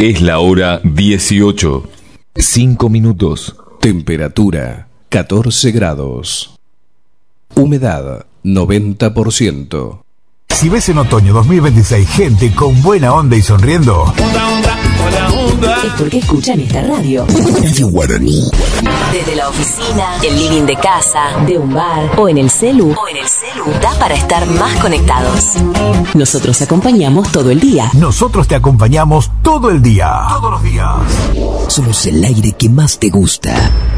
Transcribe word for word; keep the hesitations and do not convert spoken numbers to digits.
Es la hora dieciocho. cinco minutos. Temperatura catorce grados. Humedad noventa por ciento. Si ves en otoño dos mil veintiséis gente con buena onda y sonriendo, Onda, onda, hola, onda. es porque escuchan esta radio. Radio Guaraní. Desde la oficina, el living de casa, de un bar o en el celu. O en el celu. Da para estar más conectados. Nosotros te acompañamos todo el día. nosotros te acompañamos todo el día. Todos los días. Somos el aire que más te gusta.